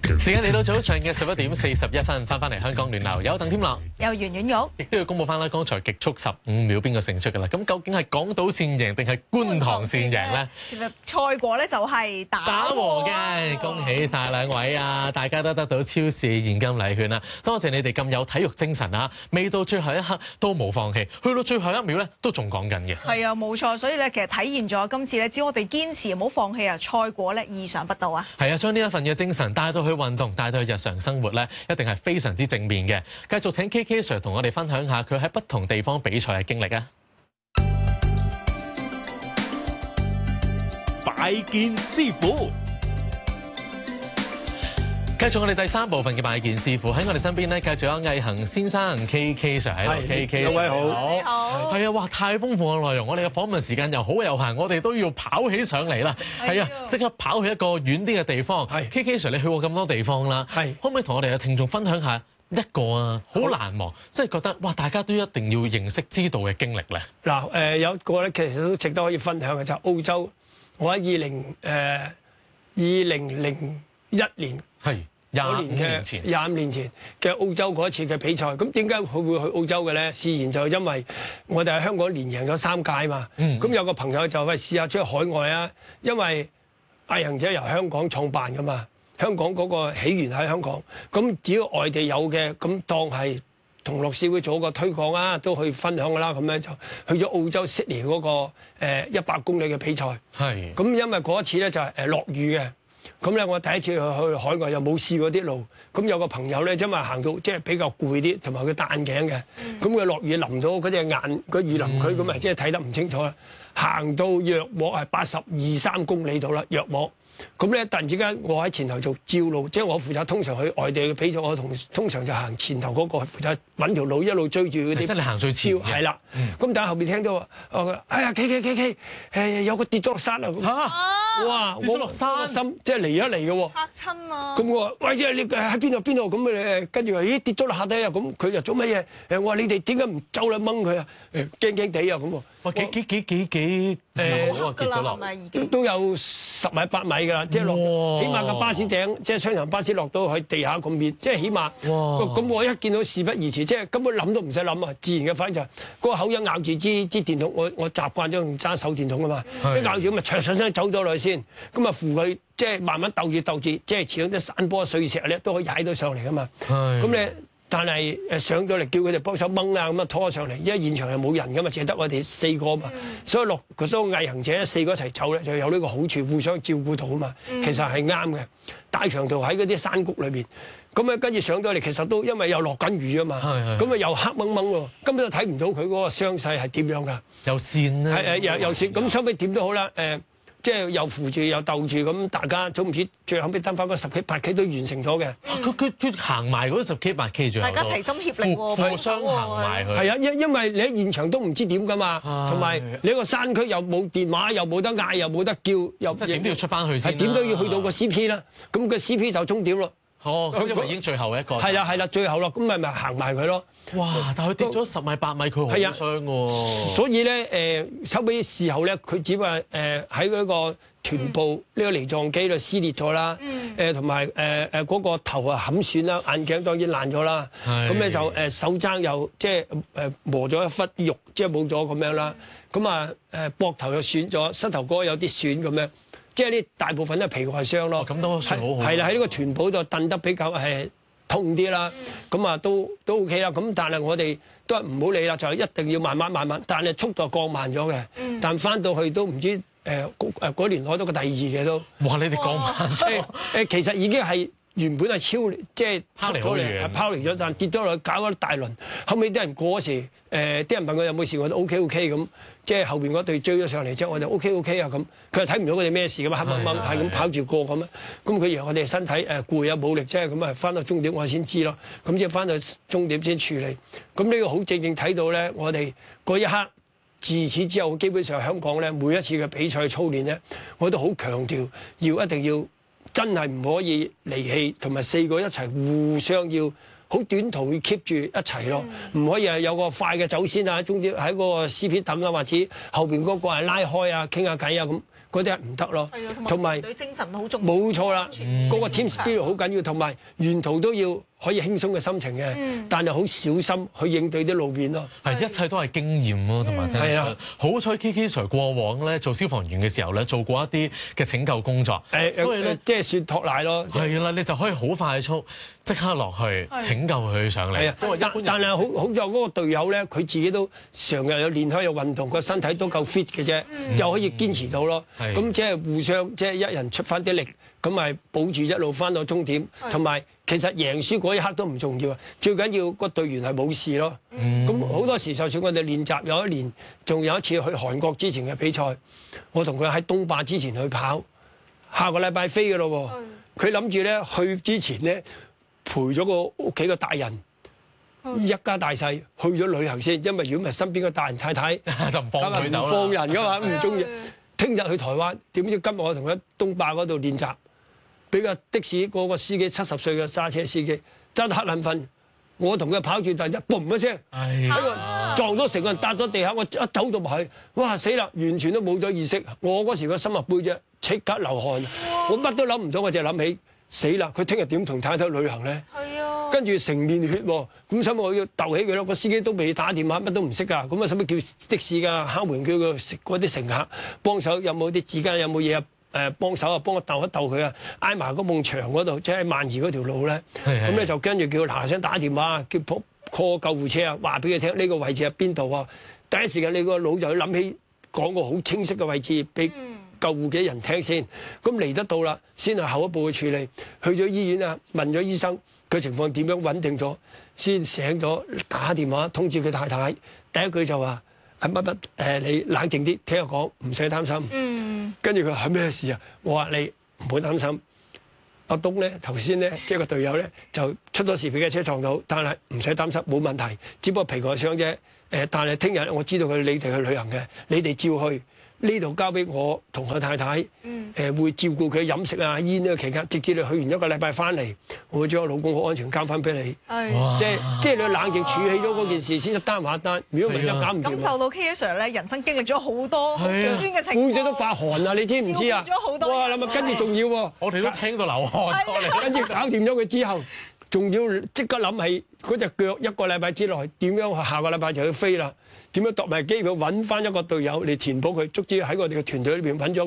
時間嚟到早上嘅11點41分，翻嚟香港聯流，有鄧添樂， 有袁婉玉， 亦都要公佈翻啦。剛才極速15秒邊個勝出㗎啦？咁究竟係港島線贏定係觀塘線贏咧？ 其實賽果咧就係打和嘅，恭喜晒兩位啊！大家都得到超市現金禮券啦，多謝你哋咁有體育精神啊！未到最後一刻都冇放棄，去到最後一秒咧都仲講緊嘅。 係啊，冇錯，所以咧其實體現咗今次咧，只要我哋堅持唔好放棄啊，賽果咧意想不到啊！ 係啊，將呢一份嘅精神帶到去運動，帶到去日常生活咧，一定係非常之正面嘅。繼續請 KK Sir 同我哋分享下佢喺不同地方比賽嘅經歷啊！ 拜見師傅。 繼續我哋第3部分嘅拜見師傅，喺我哋身邊咧，繼續有毅行先生 KK Sir 喺度。KK 兩位好， 你好。 係啊，哇！太豐富嘅內容，我哋嘅訪問時間又好有限，我哋都要跑起上嚟啦。係啊，即刻跑去一個遠啲嘅地方。KK Sir 你去過咁多地方啦，可唔可以同我哋嘅聽眾分享下一個啊好難忘，即係覺得哇大家都一定要認識知道嘅經歷咧？ 嗱有一個咧，其實都值得可以分享嘅就係澳洲。我喺2001年。 係25年前 25年前嘅澳洲嗰一次嘅比賽，咁點解佢會去澳洲嘅咧？事然就係因為我哋喺香港連贏咗3屆嘛。咁有個朋友就喂試下出去海外啊，因為毅行者由香港創辦噶嘛，香港嗰個起源喺香港，咁只要外地有嘅，咁當係同樂施會做個推廣啊，都去分享噶啦。咁樣就去咗澳洲悉尼嗰個100公里嘅比賽。 係。 咁因為嗰一次咧就係落雨嘅。咁咧，我第一次去海外又冇試過啲路，咁有個朋友咧，因為行到即係比較攰啲，同埋佢戴眼鏡嘅，咁佢落雨淋到嗰隻眼，個雨淋佢咁啊，即係睇得唔清楚啦。行到約莫係82-83公里度啦，約莫。咁咧突然之間，我喺前頭做照路，即係我負責通常去外地嘅比賽，我通常就行前頭嗰個，負責揾條路一路追住嗰啲。 即係你行最前嘅。 係啦。咁但係後邊聽到話，哎呀，K，有個跌咗落山啊！嚇！哇！ 跌咗落山， 心即係嚟一嚟嘅喎。 嚇親啊！ 咁我話：喂，即係你喺邊度？咁誒跟住話：咦，跌咗落下底啊！咁佢就做乜嘢？我話你哋點解唔走嚟掹佢啊？驚地啊咁喎。 哇！幾跌咗落， 都有10米8米㗎啦，即係落，起碼個巴士頂，即係雙層巴士落到去地下咁遠，即係起碼。咁我一見到事不宜遲，即係根本諗都唔使諗啊！自然嘅反應就係嗰個口一咬住支電筒，我習慣咗用揸手電筒啊嘛，一咬住咁啊，唰唰走咗落去先，咁啊扶佢，即係慢慢鬥住，即係似嗰啲山坡碎石咧，都可以踩到上嚟㗎嘛。咁你。但係上咗嚟叫佢哋幫手掹啊，咁啊拖上嚟，因為現場係冇人噶嘛，淨係得我哋4個嘛，所以所有毅行者4個一齊走咧，就有呢個好處，互相照顧到啊嘛。其實係啱嘅。大長途喺嗰啲山谷裏邊，咁啊跟住上咗嚟，其實都因為又落緊雨啊嘛，咁啊又黑掹掹喎，根本就睇唔到佢嗰個傷勢係點樣㗎。 有線咧， 有線，咁收尾點都好啦，即係又扶住又鬥住咁，大家總唔知最後尾登翻嗰10K、8K 都完成咗嘅。 佢行埋嗰10K、8K 最後， 大家齊心協力喎， 互相行埋去。 係啊，因為你喺現場都唔知點噶嘛，同埋你個山區又冇電話，又冇得嗌，又冇得叫，又即係點都要出翻去先。 係點都要去到個 CP 啦，咁個 CP 就終點咯。 因為已經最後一個。 係啦，最後咯，咁咪行埋佢咯。 哇！但係佢跌咗10米、8米，佢好傷喎。 所以咧，收尾事後咧，佢只話喺嗰個臀部呢個梨狀肌度撕裂咗啦，同埋嗰個頭啊冚損啦，眼鏡當然爛咗啦。咁咧就手踭又即係磨咗一忽肉，即係冇咗咁樣啦。咁啊膊頭又損咗，膝頭哥有啲損咁樣，即係呢大部分都係皮外傷咯。 咁都算好好。 係啦，喺呢個臀部度蹬得比較痛啲啦，咁啊都 OK 啦。咁但係我哋都係唔好理啦，就一定要慢慢，但係速度降慢咗嘅。但翻到去都唔知嗰年攞到個第2嘅都。 哇！你哋降慢咗。 其實已經係原本係即係拋離咗，但跌咗落去搞咗大輪。後尾啲人過嗰時，啲人問我有冇事，我都 OK 咁。即係後邊嗰隊追咗上嚟之後，我就 OK 啊咁。佢又睇唔到佢哋咩事㗎嘛，黑掹掹係咁跑住過咁啊。咁佢以為我哋身體攰啊冇力啫，咁啊翻到終點我先知咯。咁即係翻到終點先處理。咁呢個好正睇到咧，我哋嗰一刻自此之後，基本上香港咧每一次嘅比賽操練咧，我都好強調一定要真係唔可以離棄，同埋4個一齊互相要。好短途要 keep 住一齊咯，唔可以係有個快嘅走先啊，中間喺嗰個 CP 等啊，或者後邊嗰個係拉開啊，傾下偈啊咁， 嗰啲係唔得咯。 係啊， 同埋隊精神好重要。 冇錯啦，嗰個 team spirit 好緊要，同埋沿途都要可以輕鬆嘅心情嘅，但係好小心去應對啲路面咯。 係一切都係經驗咯，同埋聽得出。好彩 KK Sir 過往咧做消防員嘅時候咧，做過一啲嘅拯救工作，所以咧即係算托賴咯。 係啦，你就可以好快速即刻落去拯救佢上嚟。 係啊，但係好在嗰個隊友咧，佢自己都成日有練開有運動，個身體都夠 fit 嘅啫，就可以堅持到咯。咁即係互相即係一人出翻啲力，咁咪保住一路翻到終點，同埋。其實贏輸嗰一刻都唔重要啊，最緊要個隊員係冇事咯。咁好多時，就算我哋練習有一年，仲有一次去韓國之前嘅比賽，我同佢喺東壩之前去跑，下個禮拜飛嘅咯喎。佢諗住咧去之前咧陪咗個屋企個大人，一家大細去咗旅行先，因為如果唔係身邊個大人太太就唔放佢走啦， 唔放人噶嘛，唔中意。聽日去台灣，點知今日我同佢喺東壩嗰度練習。俾個的士嗰個司機70歲嘅揸車司機揸到黑眼瞓，我同佢跑住第一嘣一聲，喺個撞到成個人搭咗地下，我一走到埋去，哇死啦！完全都冇咗意識，我嗰時個心入背啫，即刻流汗，我乜都諗唔到，我就諗起死啦！佢聽日點同太太旅行咧？跟住成面血喎，咁使我要鬥起佢咯。個司機都未打電話，乜都唔識㗎，咁啊使乜叫的士㗎？敲門叫佢嗰啲乘客幫手，有冇啲紙巾，有冇嘢啊？幫手啊，幫我鬥一鬥佢啊，挨埋嗰埲牆嗰度，即係萬宜嗰條路咧。咁咧就跟住叫嗱聲打電話，叫 call 救護車啊，話俾佢聽呢個位置喺邊度啊。第一時間你個腦就要諗起講個好清晰嘅位置俾救護嘅人聽先。咁嚟得到啦，先係後一步嘅處理。去咗醫院啊，問咗醫生佢情況點樣穩定咗，先醒咗打電話通知佢太太。第一句就話你冷靜啲，聽我講，唔使擔心。跟住佢話係咩事啊？我話你唔好擔心。阿東咧頭先咧，即係個隊友咧就出咗事，俾架車撞到，但係唔使擔心，冇問題，只不過皮外傷啫。但係聽日我知道你哋去旅行嘅，你哋照去。呢度交俾我同佢太太，會照顧佢飲食啊、煙呢個期間，直至你去完一個禮拜翻嚟，我會將我老公好安全交翻俾你。即係你冷靜處理咗嗰件事先一單話一單，如果唔係真搞唔掂。 感受到 KK Sir 咧人生經歷咗好多極端嘅情況， 背脊都發寒啊！你知唔知啊？哇！諗下跟住仲要喎， 我哋都聽到流汗。 跟住搞掂咗佢之後，仲要即刻諗起嗰隻腳一個禮拜之內點樣，下個禮拜就要飛啦。點樣度埋機票揾翻一個隊友嚟填補佢，足之喺我哋嘅團隊裏邊揾咗。